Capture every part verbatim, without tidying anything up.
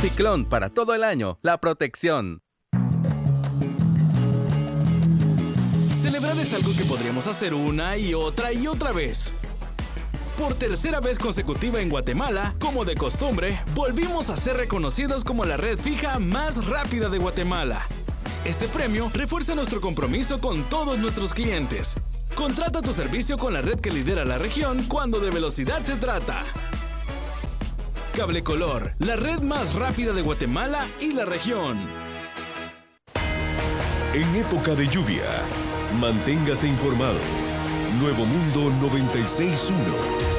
Ciclón, para todo el año, la protección. Celebrar es algo que podríamos hacer una y otra y otra vez. Por tercera vez consecutiva en Guatemala, como de costumbre, volvimos a ser reconocidos como la red fija más rápida de Guatemala. Este premio refuerza nuestro compromiso con todos nuestros clientes. Contrata tu servicio con la red que lidera la región cuando de velocidad se trata. Cablecolor, la red más rápida de Guatemala y la región. En época de lluvia, manténgase informado. Nuevo Mundo noventa y seis punto uno.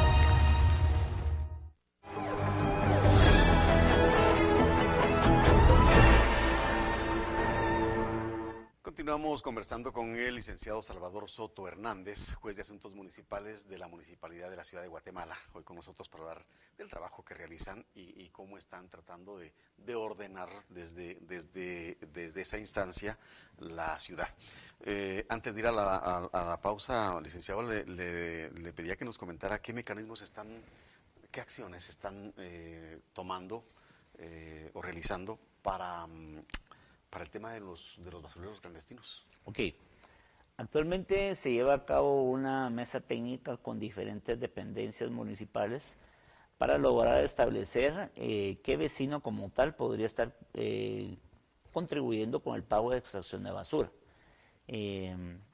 Continuamos conversando con el licenciado Salvador Soto Hernández, juez de asuntos municipales de la Municipalidad de la Ciudad de Guatemala, hoy con nosotros para hablar del trabajo que realizan y, y cómo están tratando de, de ordenar desde, desde, desde esa instancia la ciudad. Eh, antes de ir a la, a, a la pausa, licenciado, le, le, le pedía que nos comentara qué mecanismos están, qué acciones están eh, tomando eh, o realizando para... para el tema de los, de los basureros clandestinos. Ok. Actualmente se lleva a cabo una mesa técnica con diferentes dependencias municipales para lograr establecer eh, qué vecino como tal podría estar eh, contribuyendo con el pago de extracción de basura. Eh,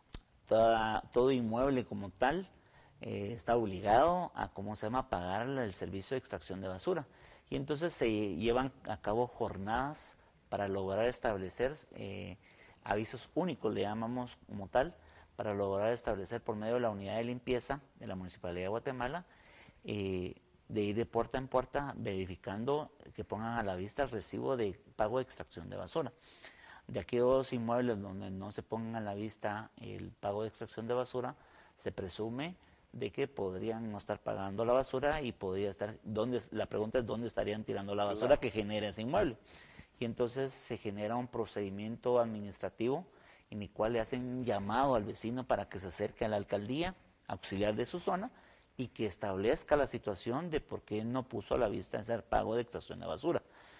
toda, todo inmueble como tal eh, está obligado a, ¿cómo se llama?, pagar el servicio de extracción de basura. Y entonces se llevan a cabo jornadas para lograr establecer eh, avisos únicos, le llamamos como tal, para lograr establecer por medio de la unidad de limpieza de la Municipalidad de Guatemala, eh, de ir de puerta en puerta verificando que pongan a la vista el recibo de pago de extracción de basura. De aquellos inmuebles donde no se pongan a la vista el pago de extracción de basura, se presume de que podrían no estar pagando la basura y podría estar, ¿dónde? La pregunta es dónde estarían tirando la basura que genera ese inmueble. Y entonces se genera un procedimiento administrativo en el cual le hacen un llamado al vecino para que se acerque a la alcaldía auxiliar de su zona y que establezca la situación de por qué no puso a la vista ese pago de extracción de basura.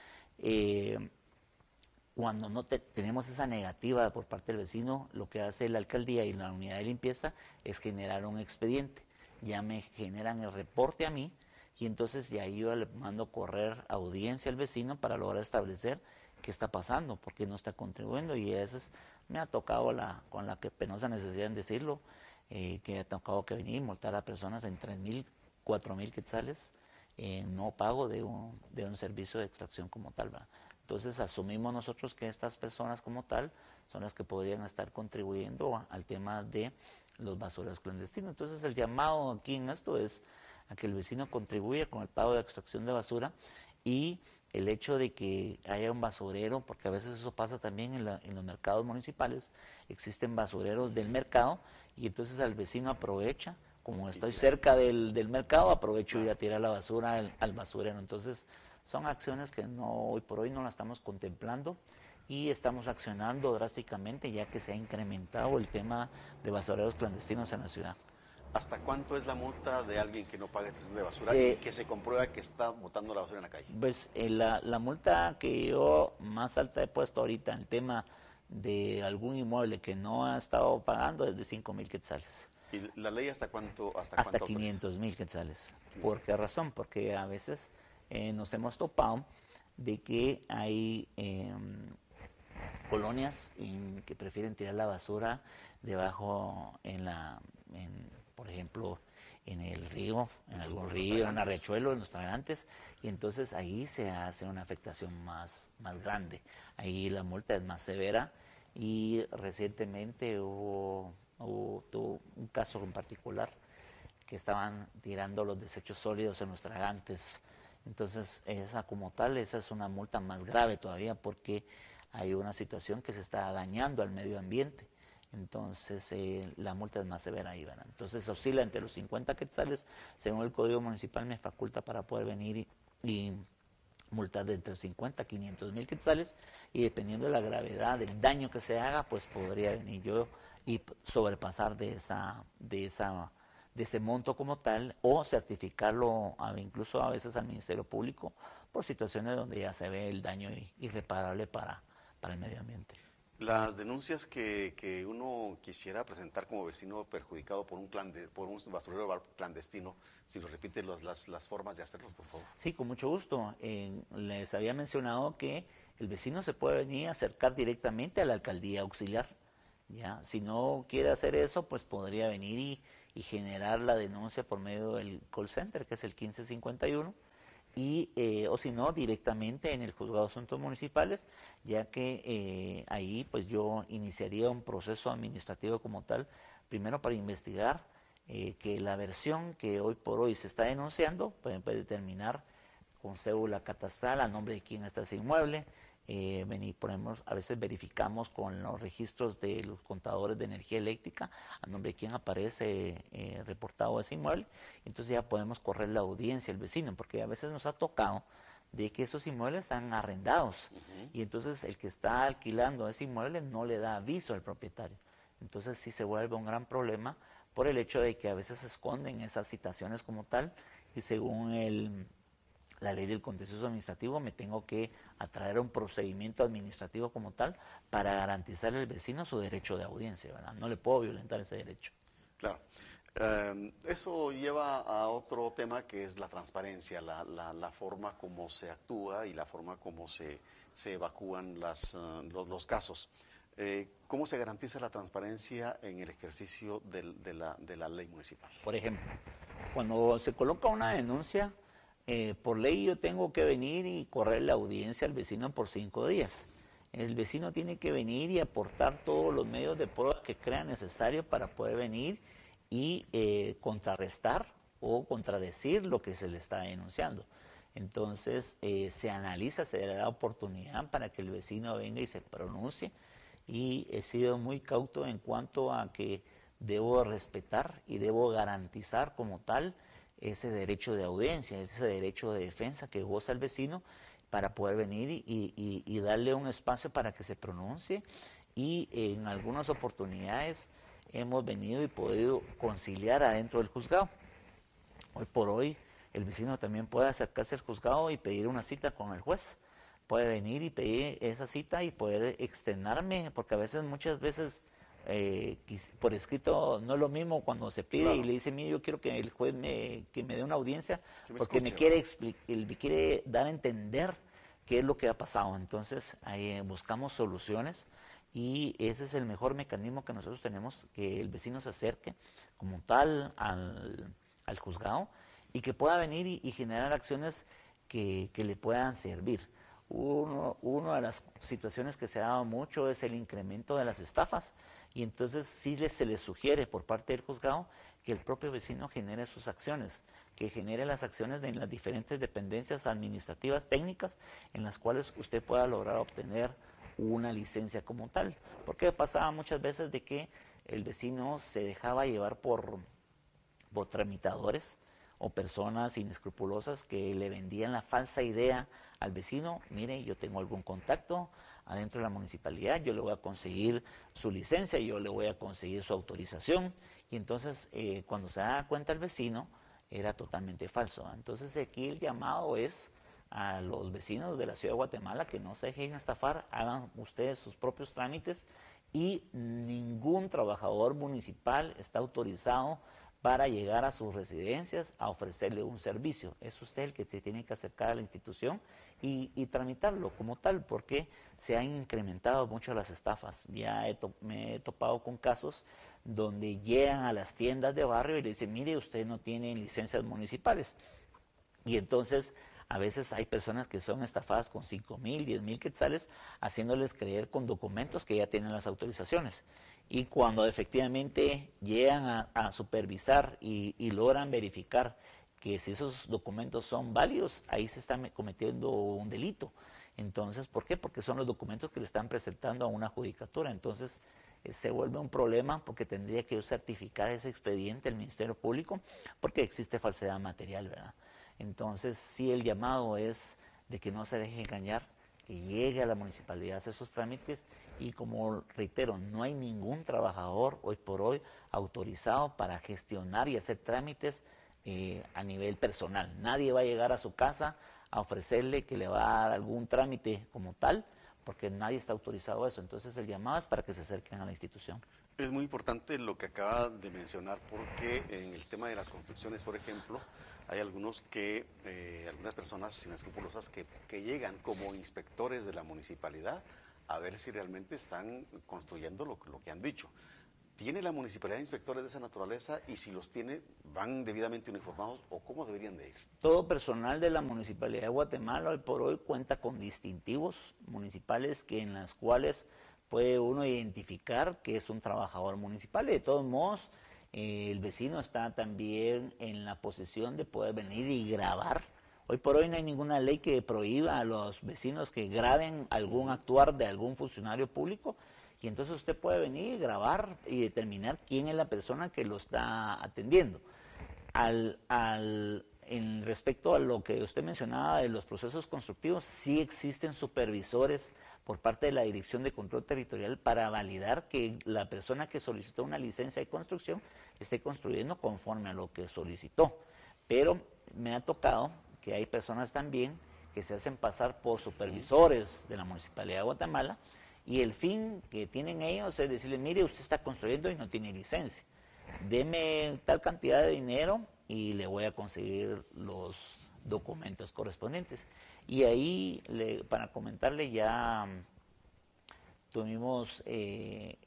Eh, cuando no te, tenemos esa negativa por parte del vecino, lo que hace la alcaldía y la unidad de limpieza es generar un expediente. Ya me generan el reporte a mí, y entonces de ahí yo le mando correr audiencia al vecino para lograr establecer qué está pasando, por qué no está contribuyendo. Y a veces me ha tocado, la, con la que penosa necesidad en decirlo, eh, que me ha tocado que venir y multar a personas en tres mil, cuatro mil quetzales en no pago de un, de un servicio de extracción como tal, ¿verdad? Entonces asumimos nosotros que estas personas como tal son las que podrían estar contribuyendo al tema de los basureros clandestinos. Entonces el llamado aquí en esto es a que el vecino contribuya con el pago de extracción de basura y el hecho de que haya un basurero, porque a veces eso pasa también en, la, en los mercados municipales, existen basureros del mercado y entonces el vecino aprovecha, como estoy cerca del, del mercado, aprovecho ir a tirar la basura al, al basurero. Entonces son acciones que no, hoy por hoy no las estamos contemplando y estamos accionando drásticamente ya que se ha incrementado el tema de basureros clandestinos en la ciudad. ¿Hasta cuánto es la multa de alguien que no paga extracción de basura eh, y que se comprueba que está botando la basura en la calle? Pues eh, la, la multa que yo más alta he puesto ahorita en el tema de algún inmueble que no ha estado pagando es de cinco mil quetzales. ¿Y la ley hasta cuánto? Hasta, hasta cuánto quinientos mil quetzales. ¿Por qué razón? Porque a veces eh, nos hemos topado de que hay eh, colonias en que prefieren tirar la basura debajo en la... En, por ejemplo, en el río, en algún río, en un arrechuelo, en los tragantes, y entonces ahí se hace una afectación más, más grande. Ahí la multa es más severa y recientemente hubo, hubo tuvo un caso en particular que estaban tirando los desechos sólidos en los tragantes. Entonces, esa como tal, esa es una multa más grave todavía porque hay una situación que se está dañando al medio ambiente. Entonces eh, la multa es más severa ahí, ¿verdad? Entonces oscila entre los cincuenta quetzales, según el Código Municipal me faculta para poder venir y, y multar de entre cincuenta a quinientos mil quetzales y dependiendo de la gravedad del daño que se haga, pues podría venir yo y sobrepasar de esa, de esa, de ese monto como tal, o certificarlo a, incluso a veces al Ministerio Público por situaciones donde ya se ve el daño irreparable para, para el medio ambiente. Las denuncias que, que uno quisiera presentar como vecino perjudicado por un, cland por un basurero clandestino, si nos repite los, las, las formas de hacerlo, por favor. Sí, con mucho gusto. Eh, les había mencionado que el vecino se puede venir a acercar directamente a la alcaldía auxiliar. ¿Ya? Si no quiere hacer eso, pues podría venir y, y generar la denuncia por medio del call center, que es el quince cincuenta y uno. Y, eh, o si no, directamente en el Juzgado de Asuntos Municipales, ya que eh, ahí pues yo iniciaría un proceso administrativo como tal, primero para investigar eh, que la versión que hoy por hoy se está denunciando, pueden puede determinar con cédula catastral a nombre de quién está ese inmueble. Eh, venir, ponemos, a veces verificamos con los registros de los contadores de energía eléctrica a nombre de quién aparece eh, reportado ese inmueble. Entonces ya podemos correr la audiencia al vecino, porque a veces nos ha tocado de que esos inmuebles están arrendados, uh-huh. y entonces el que está alquilando ese inmueble no le da aviso al propietario. Entonces sí se vuelve un gran problema por el hecho de que a veces se esconden esas citaciones como tal, y según el la ley del contencioso administrativo me tengo que atraer a un procedimiento administrativo como tal para garantizarle al vecino su derecho de audiencia, ¿verdad? No le puedo violentar ese derecho. Claro. Eh, eso lleva a otro tema que es la transparencia, la, la, la forma como se actúa y la forma como se, se evacúan las, uh, los, los casos. Eh, ¿Cómo se garantiza la transparencia en el ejercicio del, de, la, de la ley municipal? Por ejemplo, cuando se coloca una denuncia, Eh, por ley yo tengo que venir y correr la audiencia al vecino por cinco días. El vecino tiene que venir y aportar todos los medios de prueba que crea necesario para poder venir y eh, contrarrestar o contradecir lo que se le está denunciando. Entonces eh, se analiza, se da la oportunidad para que el vecino venga y se pronuncie, y he sido muy cauto en cuanto a que debo respetar y debo garantizar como tal ese derecho de audiencia, ese derecho de defensa que goza el vecino para poder venir y, y, y darle un espacio para que se pronuncie, y en algunas oportunidades hemos venido y podido conciliar adentro del juzgado. Hoy por hoy el vecino también puede acercarse al juzgado y pedir una cita con el juez, puede venir y pedir esa cita y poder externarme, porque a veces, muchas veces, Eh, por escrito no es lo mismo cuando se pide, claro, y le dice, mire, yo quiero que el juez me, que me dé una audiencia me porque escuche, me quiere, me quiere dar a entender qué es lo que ha pasado. Entonces ahí buscamos soluciones, y ese es el mejor mecanismo que nosotros tenemos, que el vecino se acerque como tal al, al juzgado y que pueda venir y, y generar acciones que, que le puedan servir. Uno, una de las situaciones que se ha dado mucho es el incremento de las estafas, y entonces sí les, se les sugiere por parte del juzgado que el propio vecino genere sus acciones, que genere las acciones de las diferentes dependencias administrativas técnicas en las cuales usted pueda lograr obtener una licencia como tal. Porque pasaba muchas veces de que el vecino se dejaba llevar por, por tramitadores o personas inescrupulosas que le vendían la falsa idea al vecino: mire, yo tengo algún contacto adentro de la municipalidad, yo le voy a conseguir su licencia, yo le voy a conseguir su autorización, y entonces eh, cuando se da cuenta el vecino era totalmente falso. Entonces aquí el llamado es a los vecinos de la ciudad de Guatemala que no se dejen estafar, hagan ustedes sus propios trámites, y ningún trabajador municipal está autorizado para llegar a sus residencias a ofrecerle un servicio. Es usted el que se tiene que acercar a la institución y, y tramitarlo como tal, porque se han incrementado mucho las estafas. Ya he to, me he topado con casos donde llegan a las tiendas de barrio y le dicen, mire, usted no tiene licencias municipales. Y entonces a veces hay personas que son estafadas con cinco mil, diez mil quetzales, haciéndoles creer con documentos que ya tienen las autorizaciones. Y cuando efectivamente llegan a, a supervisar y, y logran verificar que si esos documentos son válidos, ahí se está cometiendo un delito. Entonces, ¿por qué? Porque son los documentos que le están presentando a una judicatura. Entonces, eh, se vuelve un problema, porque tendría que certificar ese expediente el Ministerio Público, porque existe falsedad material, ¿verdad? Entonces, sí, el llamado es de que no se deje engañar, que llegue a la municipalidad a hacer esos trámites Y como reitero, no hay ningún trabajador hoy por hoy autorizado para gestionar y hacer trámites eh, a nivel personal. Nadie va a llegar a su casa a ofrecerle que le va a dar algún trámite como tal, porque nadie está autorizado a eso. Entonces el llamado es para que se acerquen a la institución. Es muy importante lo que acaba de mencionar, porque en el tema de las construcciones, por ejemplo, hay algunos que, eh, algunas personas inescrupulosas que, que llegan como inspectores de la municipalidad a ver si realmente están construyendo lo, lo que han dicho. ¿Tiene la municipalidad inspectores de esa naturaleza? Y si los tiene, ¿van debidamente uniformados o cómo deberían de ir? Todo personal de la Municipalidad de Guatemala hoy por hoy cuenta con distintivos municipales que en las cuales puede uno identificar que es un trabajador municipal. Y de todos modos, eh, el vecino está también en la posición de poder venir y grabar. Hoy por hoy no hay ninguna ley que prohíba a los vecinos que graben algún actuar de algún funcionario público. Y entonces usted puede venir, grabar y determinar quién es la persona que lo está atendiendo. Al, al, en respecto a lo que usted mencionaba de los procesos constructivos, sí existen supervisores por parte de la Dirección de Control Territorial para validar que la persona que solicitó una licencia de construcción esté construyendo conforme a lo que solicitó. Pero me ha tocado que hay personas también que se hacen pasar por supervisores de la Municipalidad de Guatemala, y el fin que tienen ellos es decirle, mire, usted está construyendo y no tiene licencia. Deme tal cantidad de dinero y le voy a conseguir los documentos correspondientes. Y ahí, le, para comentarle, ya tuvimos eh,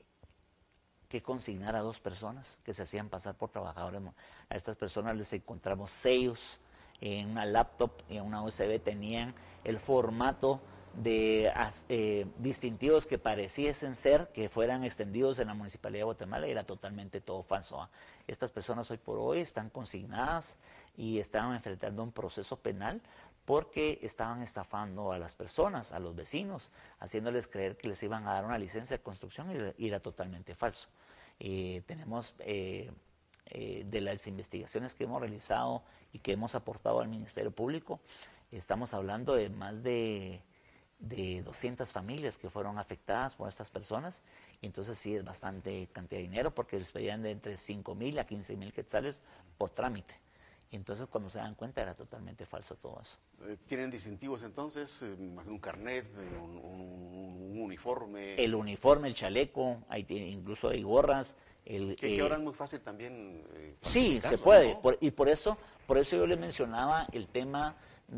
que consignar a dos personas que se hacían pasar por trabajadores. A estas personas les encontramos sellos en una laptop y en una U S B, tenían el formato de eh, distintivos que pareciesen ser que fueran extendidos en la Municipalidad de Guatemala, y era totalmente todo falso. ¿eh? Estas personas hoy por hoy están consignadas y están enfrentando un proceso penal porque estaban estafando a las personas, a los vecinos, haciéndoles creer que les iban a dar una licencia de construcción y, y era totalmente falso. Eh, tenemos eh, eh, de las investigaciones que hemos realizado y que hemos aportado al Ministerio Público, estamos hablando de más de de doscientas familias que fueron afectadas por estas personas, y entonces sí es bastante cantidad de dinero, porque les pedían de entre cinco mil a quince mil quetzales por trámite, y entonces cuando se dan cuenta era totalmente falso todo eso. ¿Tienen distintivos entonces? ¿Un carnet, un, un, un uniforme? El uniforme, el chaleco, hay, incluso hay gorras. El, que, eh, que ahora es muy fácil también. Eh, sí, se puede, ¿no? por, y por eso, por eso yo les mencionaba el tema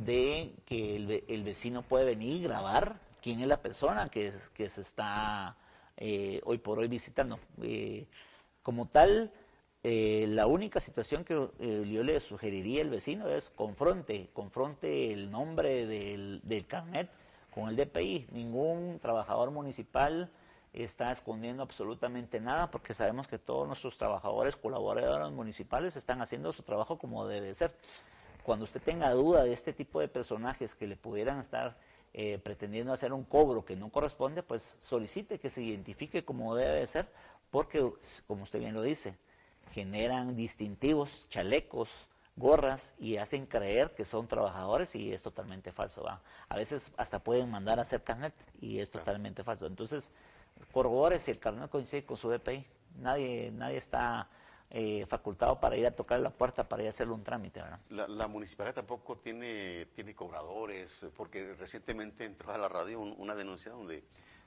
de que el, el vecino puede venir y grabar quién es la persona que, que se está eh, hoy por hoy visitando. Eh, como tal, eh, la única situación que eh, yo le sugeriría al vecino es confronte, confronte el nombre del, del carnet con el D P I. Ningún trabajador municipal está escondiendo absolutamente nada, porque sabemos que todos nuestros trabajadores, colaboradores municipales están haciendo su trabajo como debe ser. Cuando usted tenga duda de este tipo de personajes que le pudieran estar eh, pretendiendo hacer un cobro que no corresponde, pues solicite que se identifique como debe ser, porque, como usted bien lo dice, generan distintivos, chalecos, gorras, y hacen creer que son trabajadores, y es totalmente falso. ¿va? A veces hasta pueden mandar a hacer carnet y es totalmente falso. Entonces, corrobore si el carnet coincide con su D P I. Nadie, nadie está Eh, facultado para ir a tocar la puerta para ir a hacerle un trámite, ¿verdad? La, la municipalidad tampoco tiene, tiene cobradores, porque recientemente entró a la radio un, una denuncia donde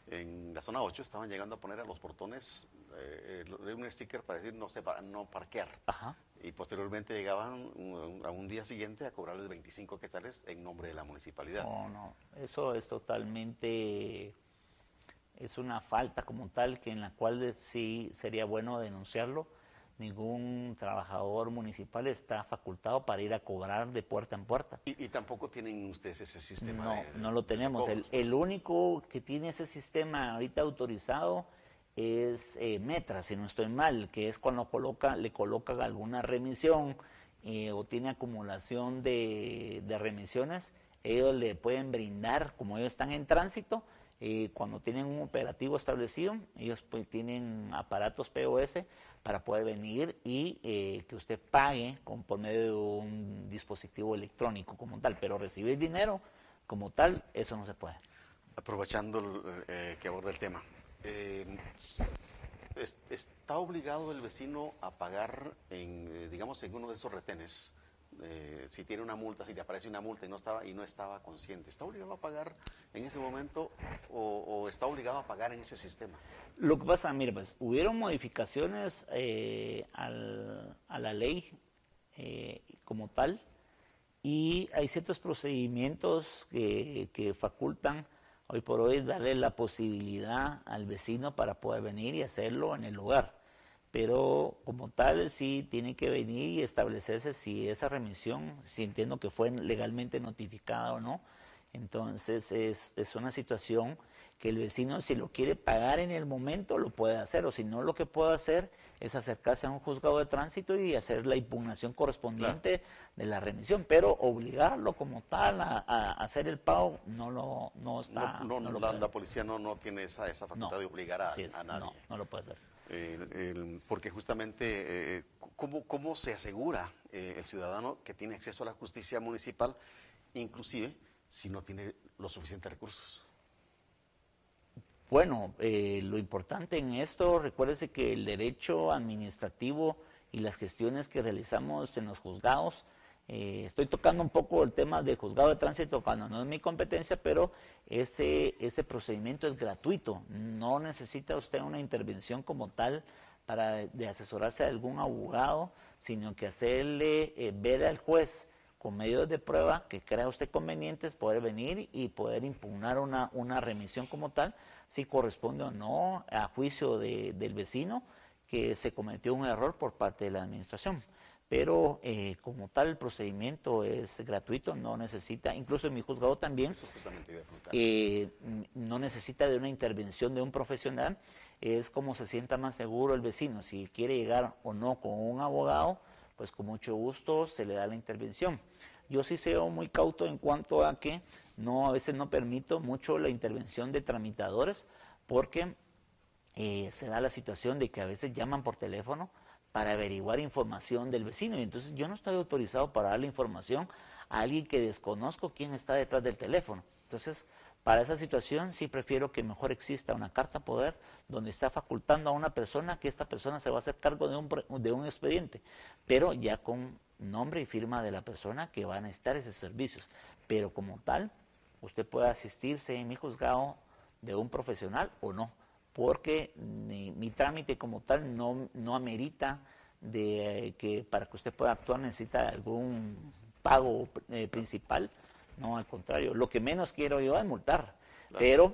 en la zona ocho estaban llegando a poner a los portones eh, un sticker para decir no, se, no parquear. Ajá. Y posteriormente llegaban un, a un día siguiente a cobrarles veinticinco quetzales en nombre de la municipalidad. No, no, eso es totalmente, es una falta como tal, que en la cual sí sería bueno denunciarlo. Ningún trabajador municipal está facultado para ir a cobrar de puerta en puerta. Y, y tampoco tienen ustedes ese sistema. No, de, de, no lo tenemos. de el, el único que tiene ese sistema ahorita autorizado es eh, Metra, si no estoy mal, que es cuando coloca, le colocan alguna remisión eh, o tiene acumulación de, de remisiones, ellos le pueden brindar, como ellos están en tránsito, eh, cuando tienen un operativo establecido, ellos pues tienen aparatos P O S para poder venir y eh, que usted pague con, por medio de un dispositivo electrónico como tal, pero recibir dinero como tal, eso no se puede. Aprovechando eh, que aborda el tema, eh, es, ¿está obligado el vecino a pagar, en, eh, digamos, en uno de esos retenes? Eh, si tiene una multa, si le aparece una multa y no estaba y no estaba consciente, ¿está obligado a pagar en ese momento o, o está obligado a pagar en ese sistema? Lo que pasa, mire, pues hubieron modificaciones eh, al, a la ley eh, como tal, y hay ciertos procedimientos que, que facultan hoy por hoy darle la posibilidad al vecino para poder venir y hacerlo en el lugar. Pero como tal sí tiene que venir y establecerse si esa remisión, si entiendo que fue legalmente notificada o no. Entonces es, es una situación que el vecino, si lo quiere pagar en el momento, lo puede hacer, o si no, lo que puede hacer es acercarse a un juzgado de tránsito y hacer la impugnación correspondiente claro. de la remisión, pero obligarlo como tal a, a hacer el pago no lo no está. No, no, no no lo la, la policía no, no tiene esa, esa facultad no, de obligar a, es, a nadie. No, no lo puede hacer. El, el, porque justamente, eh, ¿cómo, ¿cómo se asegura eh, el ciudadano que tiene acceso a la justicia municipal, inclusive si no tiene los suficientes recursos? Bueno, eh, lo importante en esto, recuérdese que el derecho administrativo y las gestiones que realizamos en los juzgados, eh, estoy tocando un poco el tema de juzgado de tránsito cuando no es mi competencia, pero ese, ese procedimiento es gratuito, no necesita usted una intervención como tal para de asesorarse a algún abogado, sino que hacerle eh, ver al juez con medios de prueba que crea usted convenientes poder venir y poder impugnar una, una remisión como tal, si corresponde o no a juicio de, del vecino que se cometió un error por parte de la administración. Pero eh, como tal el procedimiento es gratuito, no necesita, incluso en mi juzgado también, eh, no necesita de una intervención de un profesional, es como se sienta más seguro el vecino, si quiere llegar o no con un abogado, pues con mucho gusto se le da la intervención. Yo sí soy muy cauto en cuanto a que no, a veces no permito mucho la intervención de tramitadores porque eh, se da la situación de que a veces llaman por teléfono para averiguar información del vecino y entonces yo no estoy autorizado para darle información a alguien que desconozco quién está detrás del teléfono. Entonces, para esa situación sí prefiero que mejor exista una carta poder donde está facultando a una persona que esta persona se va a hacer cargo de un, de un expediente, pero ya con nombre y firma de la persona que va a necesitar esos servicios. Pero como tal, usted puede asistirse en mi juzgado de un profesional o no, porque mi, mi trámite como tal no, no amerita de eh, que para que usted pueda actuar necesita algún pago eh, principal. No, al contrario, lo que menos quiero yo es multar, claro. Pero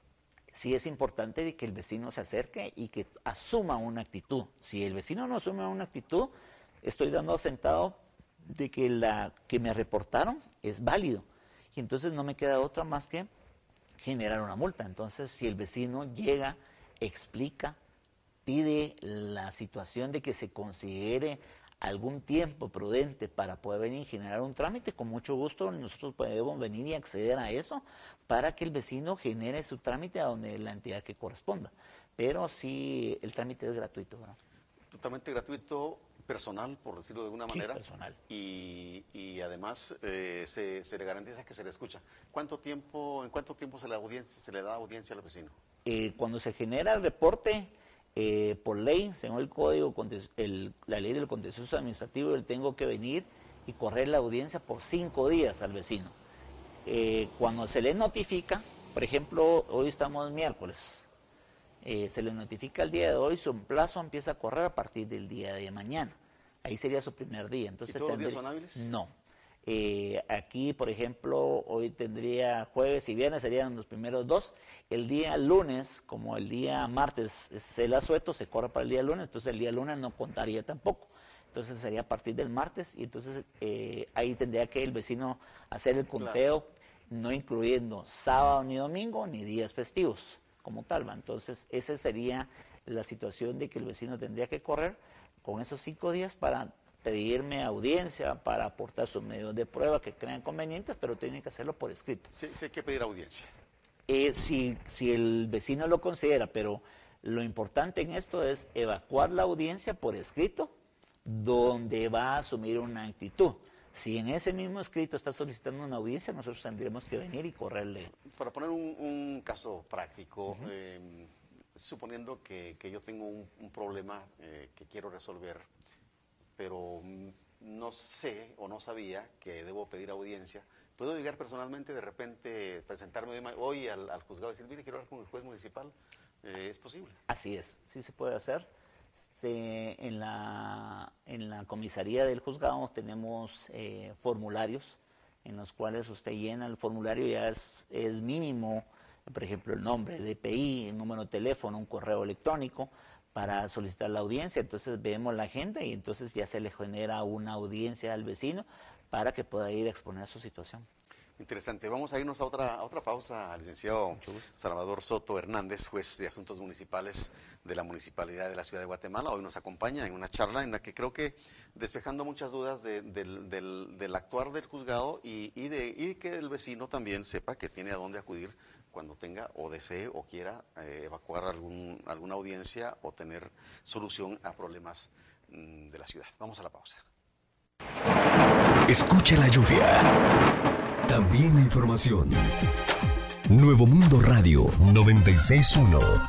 sí es importante de que el vecino se acerque y que asuma una actitud. Si el vecino no asume una actitud, estoy dando sentado de que la que me reportaron es válido. Y entonces no me queda otra más que generar una multa. Entonces, si el vecino llega, explica, pide la situación de que se considere algún tiempo prudente para poder venir y generar un trámite, con mucho gusto nosotros podemos venir y acceder a eso para que el vecino genere su trámite a donde la entidad que corresponda. Pero sí, el trámite es gratuito, ¿verdad? Totalmente gratuito, personal, por decirlo de alguna manera. Sí, personal. Y, y además eh, se, se le garantiza que se le escucha. ¿Cuánto tiempo, ¿En cuánto tiempo se le, audiencia, se le da audiencia al vecino? Eh, cuando se genera el reporte, Eh, por ley, según el código, el, la ley del contencioso administrativo, yo tengo que venir y correr la audiencia por cinco días al vecino. Eh, cuando se le notifica, por ejemplo, hoy estamos miércoles, eh, se le notifica el día de hoy, su plazo empieza a correr a partir del día de mañana. Ahí sería su primer día. Entonces, ¿Y todos tendría, los días son hábiles? No. Eh, aquí, por ejemplo, hoy tendría jueves y viernes, serían los primeros dos. El día lunes, como el día martes es el asueto, se corre para el día lunes, entonces el día lunes no contaría tampoco. Entonces sería a partir del martes y entonces eh, ahí tendría que el vecino hacer el conteo, claro. No incluyendo sábado ni domingo ni días festivos como tal, ¿va? Entonces esa sería la situación de que el vecino tendría que correr con esos cinco días para pedirme audiencia, para aportar sus medios de prueba que crean convenientes, pero tiene que hacerlo por escrito. Sí, sí hay que pedir audiencia. Eh, si, si el vecino lo considera, pero lo importante en esto es evacuar la audiencia por escrito, donde va a asumir una actitud. Si en ese mismo escrito está solicitando una audiencia, nosotros tendríamos que venir y correrle. Para poner un, un caso práctico, uh-huh. eh, suponiendo que, que yo tengo un, un problema eh, que quiero resolver, pero no sé o no sabía que debo pedir audiencia, ¿puedo llegar personalmente de repente, presentarme hoy al, al juzgado y decir, mire, quiero hablar con el juez municipal? Eh, ¿Es posible? Así es, sí se puede hacer. Se, en, la, en la comisaría del juzgado tenemos eh, formularios en los cuales usted llena el formulario, ya es, es mínimo, por ejemplo, el nombre, D P I, el número de teléfono, un correo electrónico para solicitar la audiencia. Entonces vemos la agenda y entonces ya se le genera una audiencia al vecino para que pueda ir a exponer su situación. Interesante. Vamos a irnos a otra, a otra pausa, licenciado Salvador Soto Hernández, juez de Asuntos Municipales de la Municipalidad de la Ciudad de Guatemala. Hoy nos acompaña en una charla en la que creo que despejando muchas dudas de, del, del, del actuar del juzgado y, y, de, y que el vecino también sepa que tiene a dónde acudir cuando tenga o desee o quiera eh, evacuar algún, alguna audiencia o tener solución a problemas mmm, de la ciudad. Vamos a la pausa. Escucha la lluvia. También la información. Nuevo Mundo Radio noventa y seis punto uno.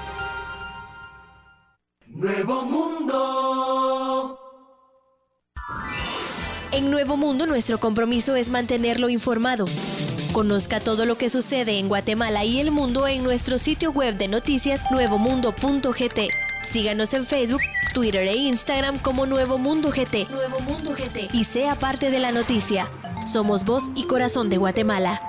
Nuevo Mundo. En Nuevo Mundo nuestro compromiso es mantenerlo informado. Conozca todo lo que sucede en Guatemala y el mundo en nuestro sitio web de noticias nuevo mundo punto g t. Síganos en Facebook, Twitter e Instagram como Nuevo Mundo G T. Nuevo Mundo G T. Y sea parte de la noticia. Somos voz y corazón de Guatemala.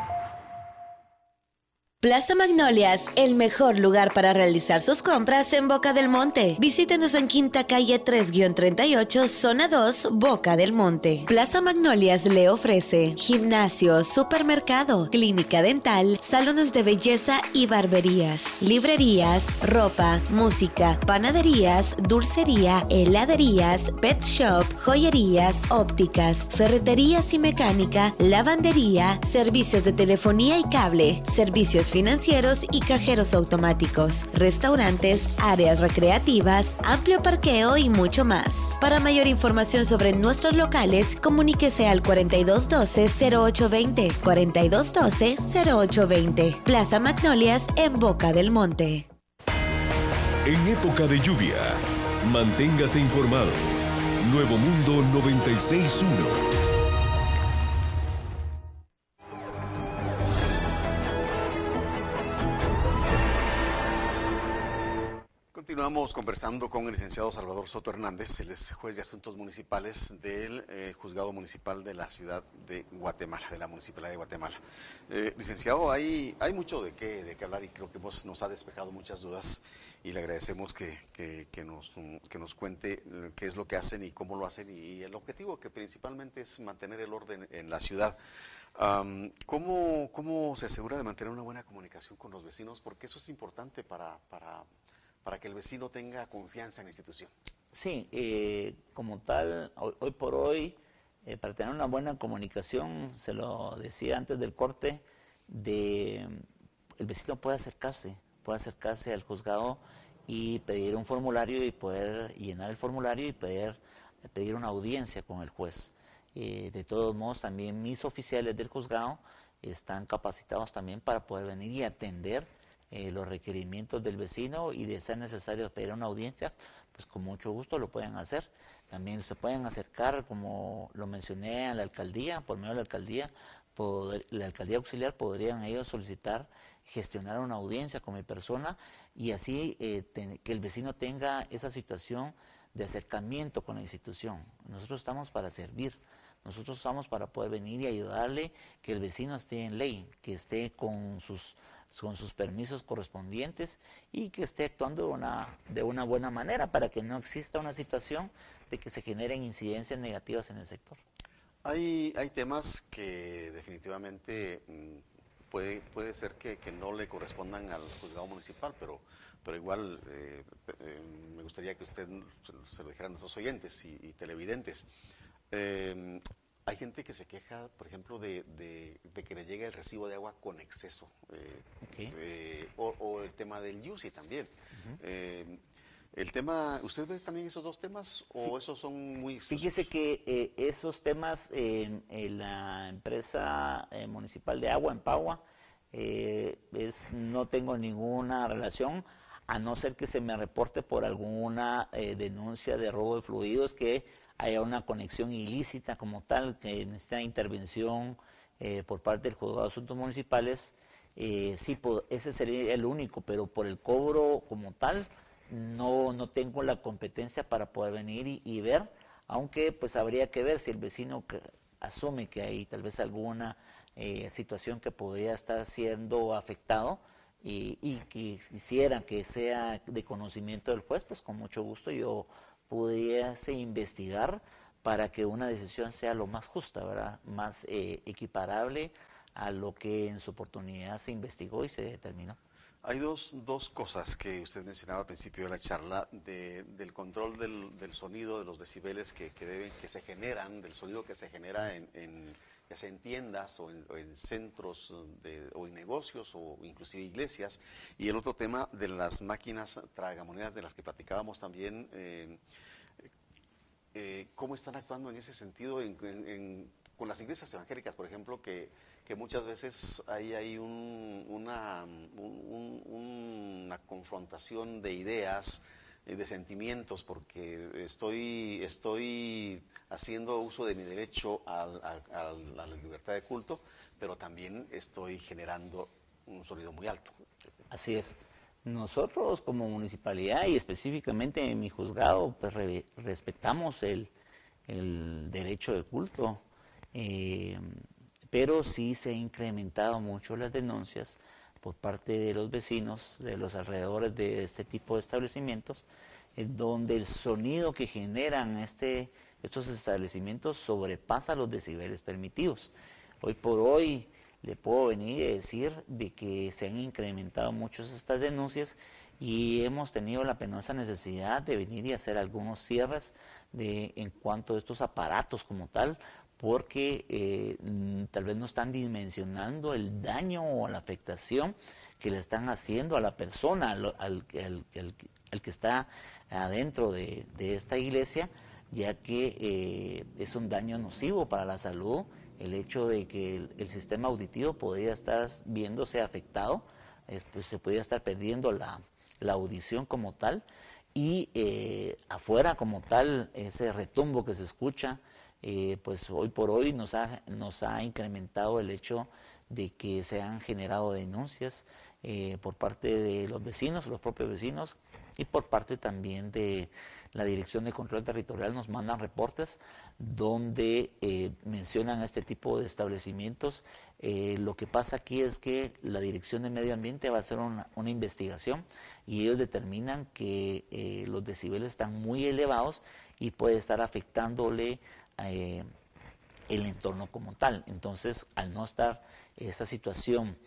Plaza Magnolias, el mejor lugar para realizar sus compras en Boca del Monte. Visítenos en Quinta Calle tres treinta y ocho, Zona dos, Boca del Monte. Plaza Magnolias le ofrece gimnasio, supermercado, clínica dental, salones de belleza y barberías, librerías, ropa, música, panaderías, dulcería, heladerías, pet shop, joyerías, ópticas, ferreterías y mecánica, lavandería, servicios de telefonía y cable, servicios financieros y cajeros automáticos, restaurantes, áreas recreativas, amplio parqueo y mucho más. Para mayor información sobre nuestros locales, comuníquese al cuarenta y dos doce, cero ocho veinte, cuarenta y dos doce, cero ocho veinte. Plaza Magnolias en Boca del Monte. En época de lluvia, manténgase informado. Nuevo Mundo noventa y seis punto uno. Continuamos conversando con el licenciado Salvador Soto Hernández, él es juez de asuntos municipales del eh, Juzgado Municipal de la Ciudad de Guatemala, de la Municipalidad de Guatemala. Eh, licenciado, hay, hay mucho de qué, de qué hablar y creo que hemos, nos ha despejado muchas dudas y le agradecemos que, que, que, nos, que nos cuente qué es lo que hacen y cómo lo hacen y, y el objetivo que principalmente es mantener el orden en la ciudad. Um, ¿cómo, ¿Cómo se asegura de mantener una buena comunicación con los vecinos? Porque eso es importante para... para para que el vecino tenga confianza en la institución. Sí, eh, como tal, hoy, hoy por hoy, eh, para tener una buena comunicación, se lo decía antes del corte, de, el vecino puede acercarse, puede acercarse al juzgado y pedir un formulario y poder llenar el formulario y poder pedir una audiencia con el juez. Eh, de todos modos, también mis oficiales del juzgado están capacitados también para poder venir y atender Eh, los requerimientos del vecino y de ser necesario pedir una audiencia, pues con mucho gusto lo pueden hacer. También se pueden acercar, como lo mencioné, a la alcaldía, por medio de la alcaldía, poder, la alcaldía auxiliar podrían ellos solicitar, gestionar una audiencia con mi persona y así eh, ten, que el vecino tenga esa situación de acercamiento con la institución. Nosotros estamos para servir. Nosotros estamos para poder venir y ayudarle, que el vecino esté en ley, que esté con sus, con sus permisos correspondientes y que esté actuando de una, de una buena manera para que no exista una situación de que se generen incidencias negativas en el sector. Hay, hay temas que definitivamente mmm, puede, puede ser que, que no le correspondan al juzgado municipal, pero, pero igual eh, eh, me gustaría que usted se, se lo dijera a nuestros oyentes y, y televidentes. Eh, hay gente que se queja, por ejemplo, de, de, de que le llega el recibo de agua con exceso, eh, okay. eh, o, o el tema del U C I también. Uh-huh. eh, El tema, ¿usted ve también esos dos temas o sí, esos son muy exclusivos? Fíjese que eh, esos temas en, en la empresa eh, municipal de agua, en Pagua, eh, es, no tengo ninguna relación, a no ser que se me reporte por alguna eh, denuncia de robo de fluidos, que haya una conexión ilícita como tal, que necesita intervención eh, por parte del Juzgado de Asuntos Municipales. Eh, sí, por, ese sería el único, pero por el cobro como tal, no, no tengo la competencia para poder venir y, y ver, aunque pues habría que ver si el vecino que asume que hay tal vez alguna eh, situación que podría estar siendo afectado y, y que quisiera que sea de conocimiento del juez, pues con mucho gusto yo pudiese investigar para que una decisión sea lo más justa, ¿verdad? Más eh, equiparable a lo que en su oportunidad se investigó y se determinó. Hay dos, dos cosas que usted mencionaba al principio de la charla, de, del control del, del sonido, de los decibeles que, que, deben, que se generan, del sonido que se genera en, en ya sea en tiendas o en, o en centros de, o en negocios o inclusive iglesias. Y el otro tema de las máquinas tragamonedas de las que platicábamos también, eh, eh, ¿cómo están actuando en ese sentido en, en, en, con las iglesias evangélicas, por ejemplo, que que muchas veces hay, hay un, una, un, un, una confrontación de ideas, de sentimientos, porque estoy, estoy haciendo uso de mi derecho a, a, a la libertad de culto, pero también estoy generando un sonido muy alto. Así es. Nosotros como municipalidad y específicamente en mi juzgado, pues re, respetamos el, el derecho de culto. Eh, pero sí se han incrementado mucho las denuncias por parte de los vecinos de los alrededores de este tipo de establecimientos, en donde el sonido que generan este, estos establecimientos sobrepasa los decibeles permitidos. Hoy por hoy le puedo venir a decir de que se han incrementado mucho estas denuncias y hemos tenido la penosa necesidad de venir y hacer algunos cierres de, en cuanto a estos aparatos como tal, porque eh, tal vez no están dimensionando el daño o la afectación que le están haciendo a la persona, al, al, al, al, al que está adentro de, de esta iglesia, ya que eh, es un daño nocivo para la salud, el hecho de que el, el sistema auditivo podría estar viéndose afectado, es, pues se podría estar perdiendo la, la audición como tal, y eh, afuera como tal, ese retumbo que se escucha, Eh, pues hoy por hoy nos ha, nos ha incrementado el hecho de que se han generado denuncias eh, por parte de los vecinos, los propios vecinos, y por parte también de la Dirección de Control Territorial. Nos mandan reportes donde eh, mencionan este tipo de establecimientos. Eh, lo que pasa aquí es que la Dirección de Medio Ambiente va a hacer una, una investigación y ellos determinan que eh, los decibeles están muy elevados y puede estar afectándole Eh, el entorno como tal. Entonces, al no estar esta situación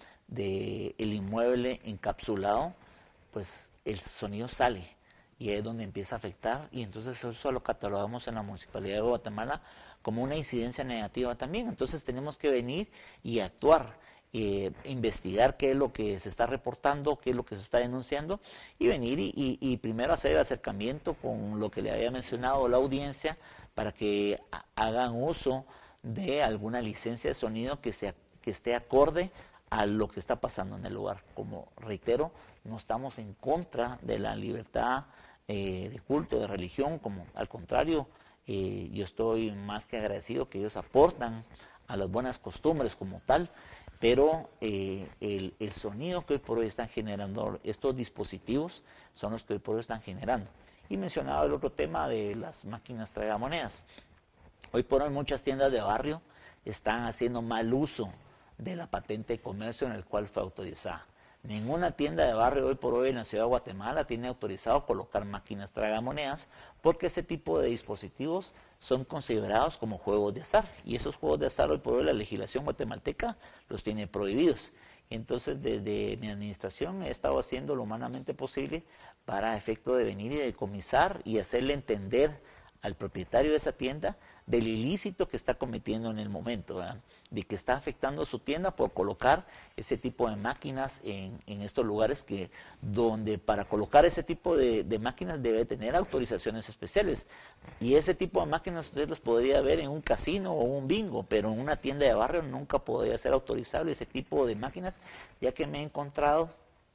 de el inmueble encapsulado, pues el sonido sale y es donde empieza a afectar, y entonces eso lo catalogamos en la Municipalidad de Guatemala como una incidencia negativa también. Entonces tenemos que venir y actuar, eh, investigar qué es lo que se está reportando, qué es lo que se está denunciando, y venir y, y, y primero hacer el acercamiento con lo que le había mencionado la audiencia, para que hagan uso de alguna licencia de sonido que, sea, que esté acorde a lo que está pasando en el lugar. Como reitero, no estamos en contra de la libertad eh, de culto, de religión, como al contrario, eh, yo estoy más que agradecido que ellos aportan a las buenas costumbres como tal, pero eh, el, el sonido que hoy por hoy están generando estos dispositivos son los que hoy por hoy están generando. Y mencionaba el otro tema de las máquinas tragamonedas. Hoy por hoy muchas tiendas de barrio están haciendo mal uso de la patente de comercio en el cual fue autorizada. Ninguna tienda de barrio hoy por hoy en la ciudad de Guatemala tiene autorizado colocar máquinas tragamonedas, porque ese tipo de dispositivos son considerados como juegos de azar, y esos juegos de azar hoy por hoy la legislación guatemalteca los tiene prohibidos. Entonces, desde mi administración he estado haciendo lo humanamente posible para efecto de venir y decomisar y hacerle entender al propietario de esa tienda del ilícito que está cometiendo en el momento, ¿verdad? De que está afectando su tienda por colocar ese tipo de máquinas en, en estos lugares que donde para colocar ese tipo de, de máquinas debe tener autorizaciones especiales, y ese tipo de máquinas usted los podría ver en un casino o un bingo, pero en una tienda de barrio nunca podría ser autorizable ese tipo de máquinas, ya que me he encontrado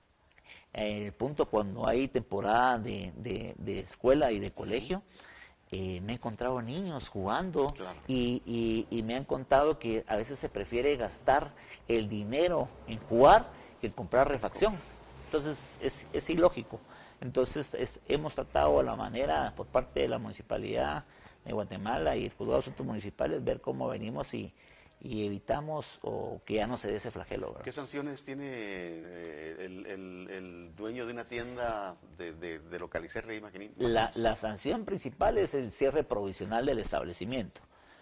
en el punto cuando hay temporada de, de, de escuela y de colegio. Eh, me he encontrado niños jugando, claro. y, y, y me han contado que a veces se prefiere gastar el dinero en jugar que en comprar refacción. Entonces es, es ilógico. Entonces es, hemos tratado de la manera por parte de la Municipalidad de Guatemala y el Juzgado de Asuntos Municipales ver cómo venimos y, y evitamos o que ya no se dé ese flagelo, ¿verdad? ¿Qué sanciones tiene eh, el, el, el dueño de una tienda de, de, de localizar Rey Maquinín? La, la sanción principal es el cierre provisional del establecimiento.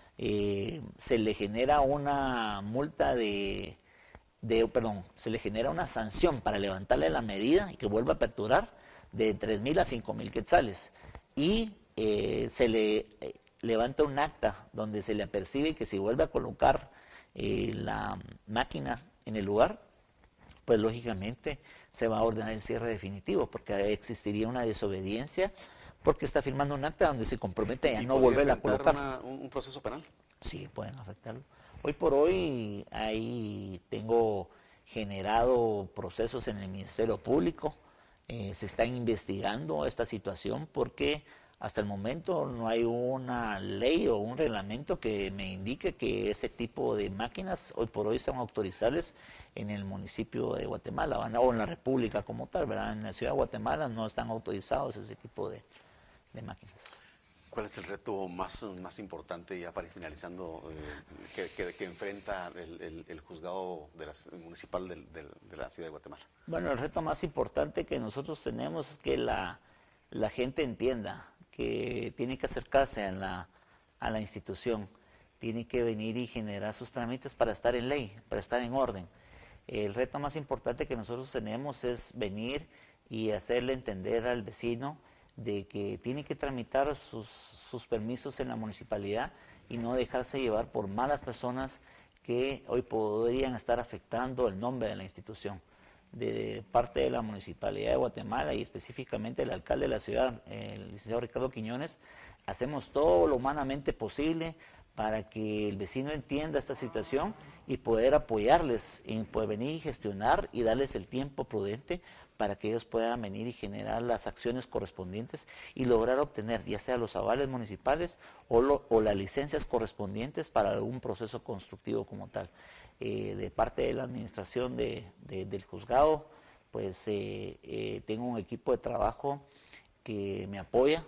Eh, se le genera una multa de, de, perdón, se le genera una sanción para levantarle la medida y que vuelva a aperturar de tres mil a cinco mil quetzales. Y eh, se le eh, levanta un acta donde se le apercibe que si vuelve a colocar eh, la máquina en el lugar, pues lógicamente se va a ordenar el cierre definitivo, porque existiría una desobediencia, porque está firmando un acta donde se compromete a no volver a colocar. Una, un, un proceso penal? Sí, pueden afectarlo. Hoy por hoy ahí tengo generado procesos en el Ministerio Público, eh, se están investigando esta situación porque hasta el momento no hay una ley o un reglamento que me indique que ese tipo de máquinas hoy por hoy son autorizables en el municipio de Guatemala, ¿verdad? O en la República como tal, ¿verdad? En la ciudad de Guatemala no están autorizados ese tipo de, de máquinas. ¿Cuál es el reto más, más importante, ya para ir finalizando, eh, que, que, que enfrenta el, el, el juzgado de la, municipal de, de, de la ciudad de Guatemala? Bueno, el reto más importante que nosotros tenemos es que la, la gente entienda que tiene que acercarse a la, a la institución, tiene que venir y generar sus trámites para estar en ley, para estar en orden. El reto más importante que nosotros tenemos es venir y hacerle entender al vecino de que tiene que tramitar sus, sus permisos en la municipalidad y no dejarse llevar por malas personas que hoy podrían estar afectando el nombre de la institución. De parte de la Municipalidad de Guatemala y específicamente el alcalde de la ciudad, el licenciado Ricardo Quiñones, hacemos todo lo humanamente posible para que el vecino entienda esta situación y poder apoyarles en poder venir y gestionar y darles el tiempo prudente para que ellos puedan venir y generar las acciones correspondientes y lograr obtener ya sea los avales municipales o, lo, o las licencias correspondientes para algún proceso constructivo como tal. Eh, de parte de la administración de, de, del juzgado, pues eh, eh, tengo un equipo de trabajo que me apoya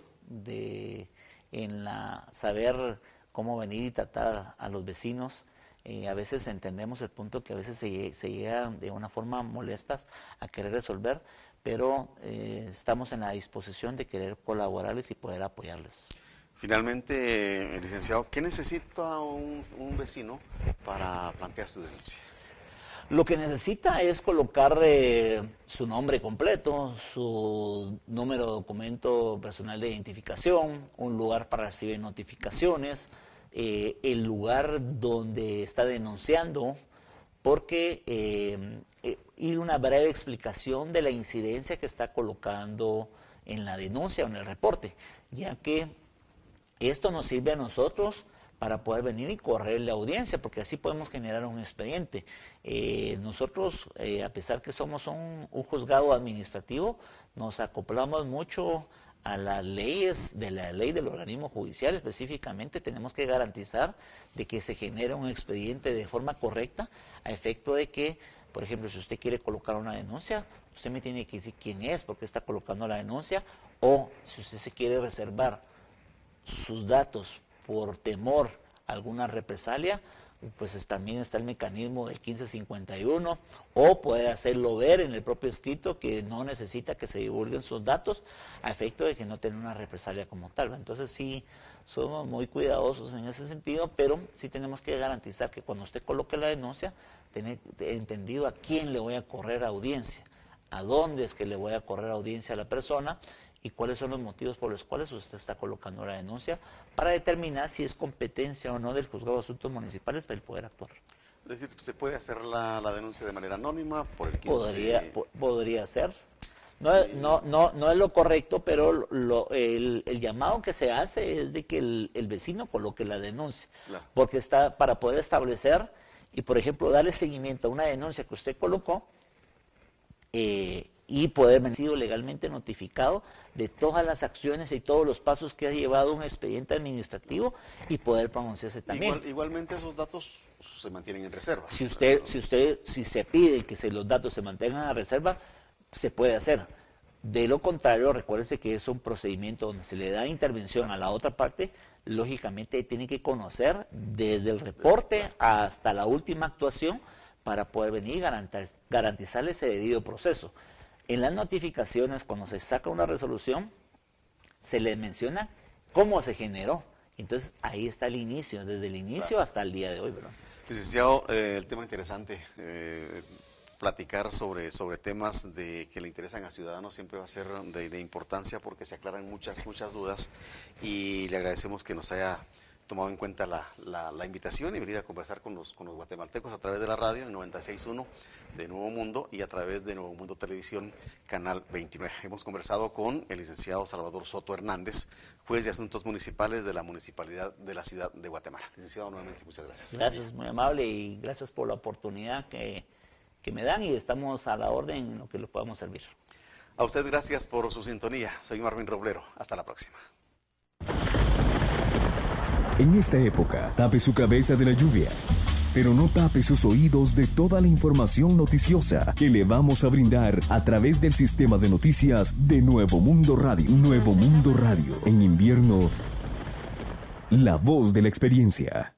de, en la saber cómo venir y tratar a los vecinos. Eh, a veces entendemos el punto que a veces se, se llega de una forma molestas a querer resolver, pero eh, estamos en la disposición de querer colaborarles y poder apoyarles. Finalmente, licenciado, ¿qué necesita un, un vecino para plantear su denuncia? Lo que necesita es colocar eh, su nombre completo, su número de documento personal de identificación, un lugar para recibir notificaciones, eh, el lugar donde está denunciando, porque eh, eh, y una breve explicación de la incidencia que está colocando en la denuncia o en el reporte, ya que esto nos sirve a nosotros para poder venir y correr la audiencia, porque así podemos generar un expediente. Eh, nosotros, eh, a pesar que somos un, un juzgado administrativo, nos acoplamos mucho a las leyes de la ley del organismo judicial. Específicamente tenemos que garantizar de que se genere un expediente de forma correcta, a efecto de que, por ejemplo, si usted quiere colocar una denuncia, usted me tiene que decir quién es, por qué está colocando la denuncia, o si usted se quiere reservar sus datos por temor a alguna represalia, pues es, también está el mecanismo del quince cincuenta y uno, o puede hacerlo ver en el propio escrito que no necesita que se divulguen sus datos a efecto de que no tenga una represalia como tal. Entonces sí, somos muy cuidadosos en ese sentido, pero sí tenemos que garantizar que cuando usted coloque la denuncia, tenga entendido a quién le voy a correr audiencia, a dónde es que le voy a correr audiencia a la persona, y cuáles son los motivos por los cuales usted está colocando la denuncia para determinar si es competencia o no del juzgado de asuntos municipales para el poder actuar. Es decir, ¿se puede hacer la, la denuncia de manera anónima por el quince? Podría, po podría ser. No, no, no, no es lo correcto, pero lo, el, el llamado que se hace es de que el, el vecino coloque la denuncia, claro. Porque está para poder establecer y, por ejemplo, darle seguimiento a una denuncia que usted colocó eh, y poder haber sido legalmente notificado de todas las acciones y todos los pasos que ha llevado un expediente administrativo y poder pronunciarse también. Igual, igualmente esos datos se mantienen en reserva. Si usted, si usted, si se pide que se, los datos se mantengan en reserva, se puede hacer. De lo contrario, recuérdense que es un procedimiento donde se le da intervención a la otra parte, lógicamente tiene que conocer desde el reporte hasta la última actuación para poder venir y garantiz garantizarle ese debido proceso. En las notificaciones, cuando se saca una resolución, se le menciona cómo se generó. Entonces, ahí está el inicio, desde el inicio claro. hasta el día de hoy, ¿verdad? Licenciado, eh, el tema interesante, eh, platicar sobre, sobre temas de que le interesan a ciudadanos siempre va a ser de, de importancia porque se aclaran muchas, muchas dudas y le agradecemos que nos haya tomado en cuenta la, la, la invitación y venir a conversar con los, con los guatemaltecos a través de la radio en noventa y seis punto uno de Nuevo Mundo y a través de Nuevo Mundo Televisión, Canal veintinueve. Hemos conversado con el licenciado Salvador Soto Hernández, juez de asuntos municipales de la Municipalidad de la Ciudad de Guatemala. Licenciado, nuevamente, muchas gracias. Gracias, muy amable y gracias por la oportunidad que, que me dan y estamos a la orden en lo que lo podamos servir. A usted gracias por su sintonía. Soy Marvin Roblero. Hasta la próxima. En esta época, tape su cabeza de la lluvia, pero no tape sus oídos de toda la información noticiosa que le vamos a brindar a través del sistema de noticias de Nuevo Mundo Radio. Nuevo Mundo Radio. En invierno, la voz de la experiencia.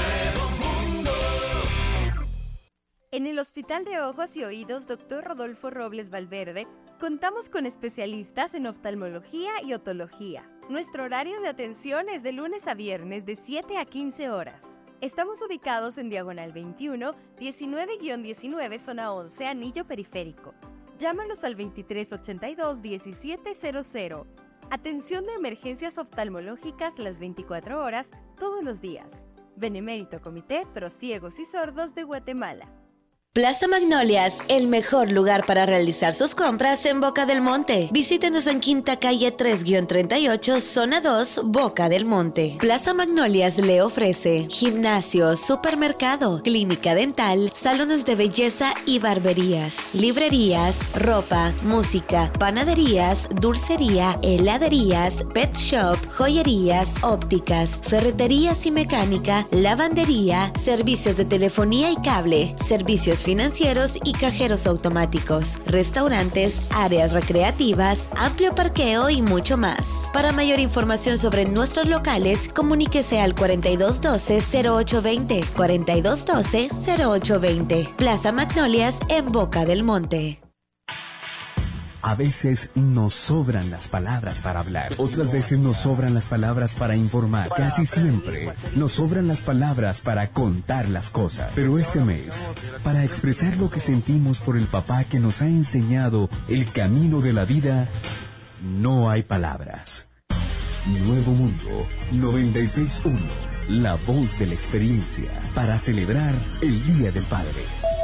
En el Hospital de Ojos y Oídos doctor Rodolfo Robles Valverde, contamos con especialistas en oftalmología y otología. Nuestro horario de atención es de lunes a viernes de siete a quince horas. Estamos ubicados en Diagonal veintiuno, diecinueve guión diecinueve, zona once, Anillo Periférico. Llámanos al veintitrés ochenta y dos, diecisiete cero cero. Atención de emergencias oftalmológicas las veinticuatro horas, todos los días. Benemérito Comité Pro Ciegos y Sordos de Guatemala. Plaza Magnolias, el mejor lugar para realizar sus compras en Boca del Monte. Visítenos en Quinta Calle tres guión treinta y ocho, Zona dos, Boca del Monte. Plaza Magnolias le ofrece gimnasio, supermercado, clínica dental, salones de belleza y barberías, librerías, ropa, música, panaderías, dulcería, heladerías, pet shop, joyerías, ópticas, ferreterías y mecánica, lavandería, servicios de telefonía y cable, servicios financieros y cajeros automáticos, restaurantes, áreas recreativas, amplio parqueo y mucho más. Para mayor información sobre nuestros locales, comuníquese al cuarenta y dos doce, cero ocho veinte, cuarenta y dos doce, cero ocho veinte. Plaza Magnolias en Boca del Monte. A veces nos sobran las palabras para hablar, otras veces nos sobran las palabras para informar, casi siempre nos sobran las palabras para contar las cosas. Pero este mes, para expresar lo que sentimos por el papá que nos ha enseñado el camino de la vida, no hay palabras. Nuevo Mundo noventa y seis punto uno, la voz de la experiencia, para celebrar el Día del Padre.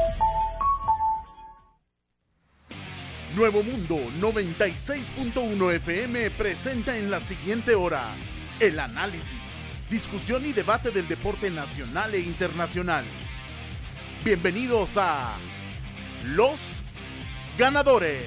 Nuevo Mundo noventa y seis punto uno F M presenta en la siguiente hora el análisis, discusión y debate del deporte nacional e internacional. Bienvenidos a Los Ganadores.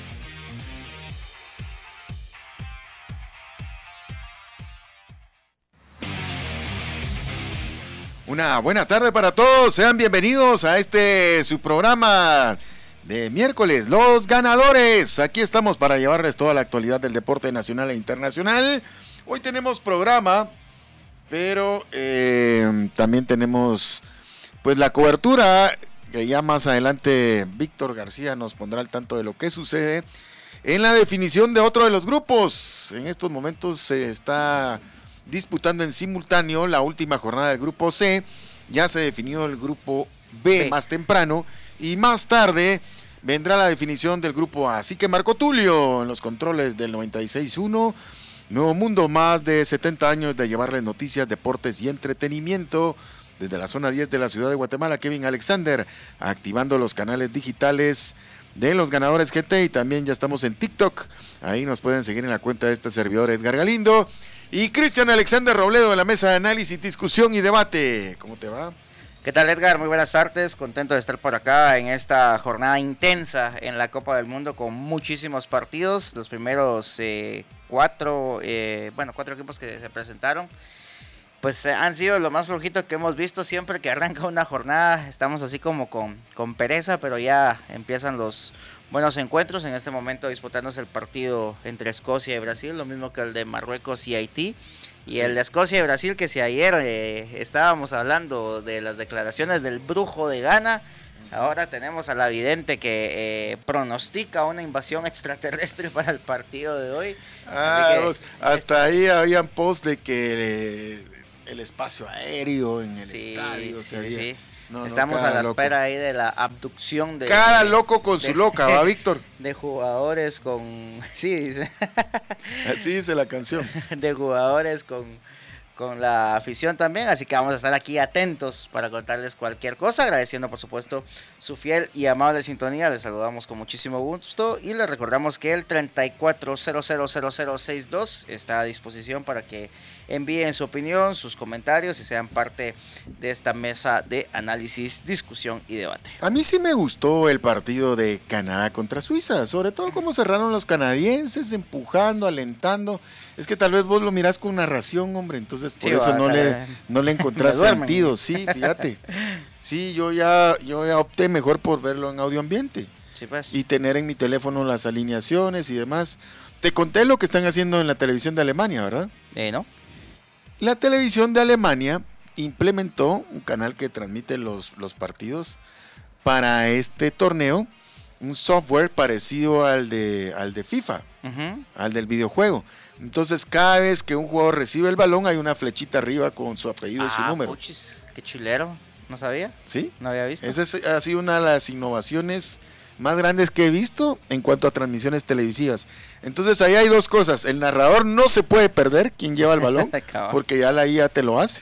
Una buena tarde para todos, sean bienvenidos a este su programa de miércoles, Los Ganadores. Aquí estamos para llevarles toda la actualidad del deporte nacional e internacional. Hoy tenemos programa, pero eh, también tenemos pues la cobertura, que ya más adelante Víctor García nos pondrá al tanto de lo que sucede en la definición de otro de los grupos. En estos momentos se está disputando en simultáneo la última jornada del grupo C. Ya se definió el grupo B sí. más temprano, y más tarde vendrá la definición del grupo A. Así que Marco Tulio en los controles del noventa y seis punto uno. Nuevo Mundo, más de setenta años de llevarles noticias, deportes y entretenimiento. Desde la zona diez de la ciudad de Guatemala, Kevin Alexander, activando los canales digitales de los ganadores G T, y también ya estamos en TikTok. Ahí nos pueden seguir en la cuenta de este servidor Edgar Galindo. Y Cristian Alexander Robledo en la mesa de análisis, discusión y debate. ¿Cómo te va? ¿Qué tal, Edgar? Muy buenas tardes, contento de estar por acá en esta jornada intensa en la Copa del Mundo con muchísimos partidos, los primeros eh, cuatro, eh, bueno, cuatro equipos que se presentaron, pues eh, han sido lo más flojito que hemos visto. Siempre que arranca una jornada estamos así como con, con pereza, pero ya empiezan los buenos encuentros. En este momento disputándose el partido entre Escocia y Brasil, lo mismo que el de Marruecos y Haití. Y sí, el de Escocia y Brasil, que si ayer eh, estábamos hablando de las declaraciones del brujo de Ghana, ahora tenemos a la vidente que eh, pronostica una invasión extraterrestre para el partido de hoy. Ah, que, pues, hasta ahí habían post de que el, el espacio aéreo en el sí, estadio. Sí, se había... sí. No, Estamos no, a la loco. espera ahí de la abducción de... Cada de, loco con de, su loca, ¿va, Víctor? De jugadores con... Sí, dice. Así dice la canción. De jugadores con, con la afición también, así que vamos a estar aquí atentos para contarles cualquier cosa, agradeciendo por supuesto su fiel y amable sintonía. Les saludamos con muchísimo gusto y les recordamos que el treinta y cuatro cero cero cero cero sesenta y dos está a disposición para que envíen su opinión, sus comentarios y sean parte de esta mesa de análisis, discusión y debate. A mí sí me gustó el partido de Canadá contra Suiza, sobre todo cómo cerraron los canadienses, empujando, alentando. Es que tal vez vos lo mirás con narración, hombre, entonces por Sí, eso va, no, va, le, va. no le encontrás Me duermen. sentido. Sí, fíjate. Sí, yo ya, yo ya opté mejor por verlo en audio ambiente. Sí, pues. Y tener en mi teléfono las alineaciones y demás. Te conté lo que están haciendo en la televisión de Alemania, ¿verdad? Eh, ¿no? La televisión de Alemania implementó un canal que transmite los, los partidos para este torneo, un software parecido al de, al de FIFA, Uh-huh. al del videojuego. Entonces cada vez que un jugador recibe el balón hay una flechita arriba con su apellido y su Ah, número. puchis, qué chilero, no sabía. ¿Sí? No había visto. Esa es, ha sido una de las innovaciones más grandes que he visto en cuanto a transmisiones televisivas. Entonces ahí hay dos cosas: el narrador no se puede perder quién lleva el balón porque ya la I A te lo hace,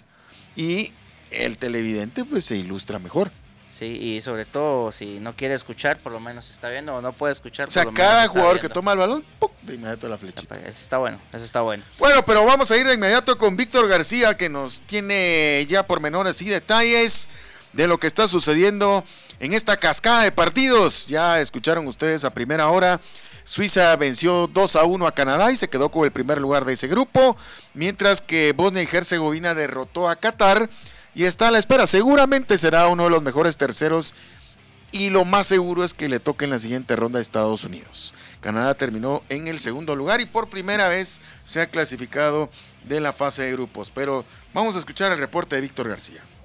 y el televidente pues se ilustra mejor. Sí, y sobre todo si no quiere escuchar, por lo menos está viendo, o no puede escuchar. O sea, por lo menos cada está jugador viendo. que toma el balón, ¡pum!, de inmediato la flechita. Eso está bueno, eso está bueno. Bueno, pero vamos a ir de inmediato con Víctor García, que nos tiene ya pormenores y detalles de lo que está sucediendo en esta cascada de partidos. Ya escucharon ustedes a primera hora, Suiza venció dos a uno a Canadá y se quedó con el primer lugar de ese grupo, mientras que Bosnia y Herzegovina derrotó a Qatar y está a la espera. Seguramente será uno de los mejores terceros y lo más seguro es que le toque en la siguiente ronda a Estados Unidos. Canadá terminó en el segundo lugar y por primera vez se ha clasificado de la fase de grupos. Pero vamos a escuchar el reporte de Víctor García.